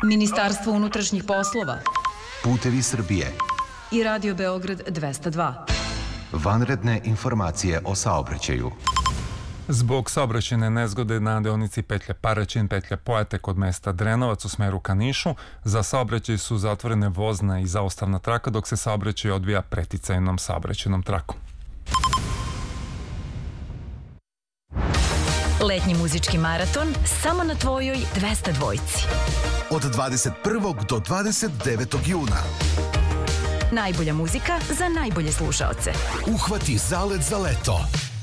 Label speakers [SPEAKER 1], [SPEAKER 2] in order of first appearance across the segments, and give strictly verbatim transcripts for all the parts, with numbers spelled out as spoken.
[SPEAKER 1] Ministarstvo unutrašnjih poslova,
[SPEAKER 2] Putevi Srbije
[SPEAKER 1] i Radio Beograd dvesta dva.
[SPEAKER 2] Vanredne informacije o saobraćaju.
[SPEAKER 3] Zbog saobraćajne nezgode na deonici petlje Paraćin, petlje Pojate kod mesta Drenovac u smeru ka Nišu, za saobraćaj su zatvorene vozna i zaustavna traka, dok se saobraćaj odvija preticajnom saobraćajnom trakom.
[SPEAKER 4] Letnji muzički maraton samo na tvojoj dvesta dvojci.
[SPEAKER 5] Od dvadeset prvog do dvadeset devetog juna.
[SPEAKER 4] Najbolja muzika za najbolje slušaoce.
[SPEAKER 5] Uhvati zalet za leto.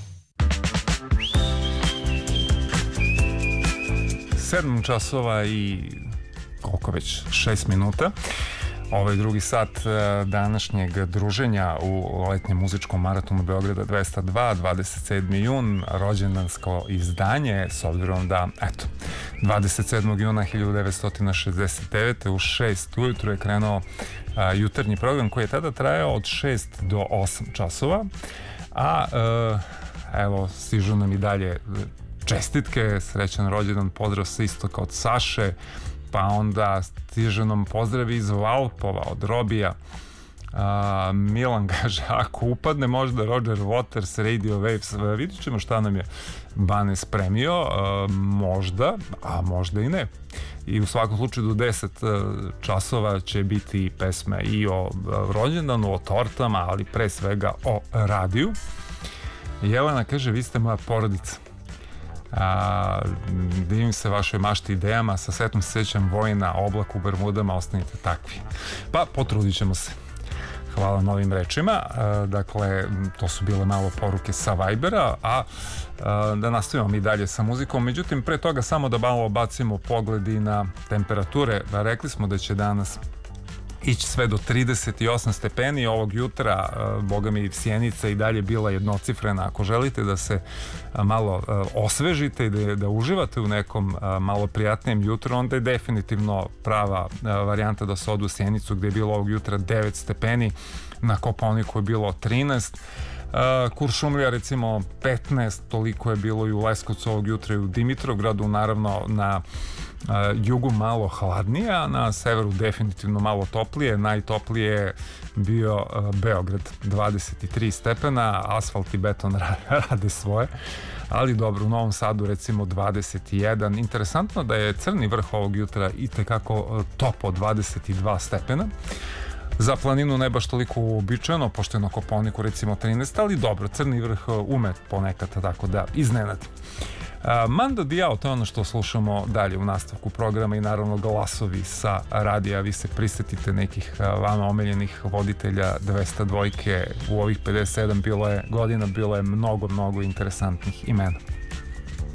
[SPEAKER 3] sedam časova i koliko već, šest minuta. Ovaj drugi sat današnjeg druženja u letnjem muzičkom maratonu Beograda dvesta dva, dvadeset sedmi jun, rođendansko izdanje, s obzirom da, eto, dvadeset sedmog juna hiljadu devetsto šezdeset devete u šest ujutru je krenuo a, jutarnji program koji je tada trajao od šest do osam časova, a e, evo, stižu nam i dalje čestitke, srećan rođendan, pozdrav sa istoka od Saše, pa onda stiže nam pozdrav iz Valpova od Robija. A, Milan kaže, ako upadne možda Roger Waters, Radio Waves, vidit ćemo šta nam je Bane spremio, a, možda, a možda i ne. I u svakom slučaju do deset časova će biti pesme i o rođendanu, o tortama, ali pre svega o radiju. Jelena kaže, vi ste moja porodica. A, divim se vašoj mašti idejama, sa setom se sećam Vojna, Oblak u Bermudama, ostanite takvi. Pa potrudit ćemo se. Hvala na ovim rečima. A, dakle, to su bile malo poruke sa Vibera, a, a da nastavimo mi dalje sa muzikom. Međutim, pre toga samo da malo bacimo pogledi na temperature. Rekli smo da će danas ići sve do trideset osam stepeni. Ovog jutra, boga mi, Sjenica i dalje bila jednocifrena. Ako želite da se malo osvežite i da, da uživate u nekom malo prijatnijem jutru, onda je definitivno prava varijanta da se odu u Sjenicu, gdje je bilo ovog jutra devet stepeni, na Kopaoniku je bilo trinaest, Kuršumlija recimo petnaest, toliko je bilo i u Leskovcu ovog jutra i u Dimitrovgradu, naravno na Uh, jugu malo hladnije, a na severu definitivno malo toplije. Najtoplije je bio uh, Beograd, dvadeset tri stepena, asfalt i beton rade svoje, ali dobro, u Novom Sadu recimo dvadeset jedan. Interesantno da je Crni vrh ovog jutra i tekako uh, topo, dvadeset dva stepena. Za planinu ne baš toliko uobičajeno, pošto je na Kopaoniku recimo trinaest, ali dobro, Crni vrh ume ponekad tako da iznenadi. Uh, Mando Diao, to je ono što slušamo dalje u nastavku programa i naravno glasovi sa radija. Vi se prisetite nekih uh, vama omiljenih voditelja dvesta dvojke u ovih pedeset sedam bilo je godina, bilo je mnogo, mnogo interesantnih imena.